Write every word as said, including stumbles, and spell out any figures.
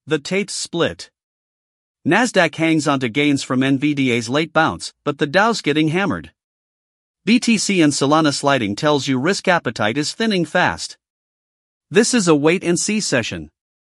The Tate's split. Nasdaq hangs onto gains from N V D A's late bounce, but the Dow's getting hammered. B T C and Solana sliding tells you risk appetite is thinning fast. This is a wait-and-see session.